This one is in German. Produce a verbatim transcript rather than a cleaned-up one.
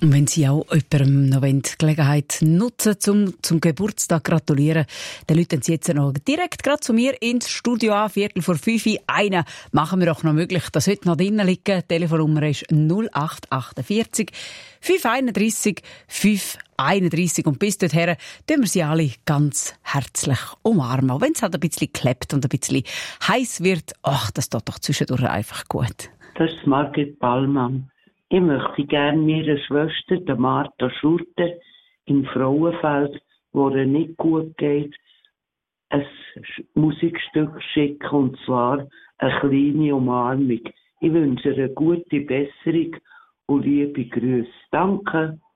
Und wenn Sie auch jemandem noch die Gelegenheit nutzen zum zum Geburtstag gratulieren, dann rufen Sie jetzt noch direkt gerade zu mir ins Studio an, Viertel vor fünf. Einen machen wir doch noch möglich, dass heute noch drinnen liegen. Die Telefonnummer ist null acht achtundvierzig fünf einunddreissig fünf einunddreissig. Und bis dorthin tun wir Sie alle ganz herzlich umarmen. Auch wenn es halt ein bisschen klebt und ein bisschen heiß wird, ach, das tut doch zwischendurch einfach gut. Das ist Margit Ballmann. Ich möchte gerne meiner Schwester, der Martha Schurter, im Frauenfeld, wo es nicht gut geht, ein Musikstück schicken, und zwar eine kleine Umarmung. Ich wünsche ihr eine gute Besserung und liebe Grüße. Danke.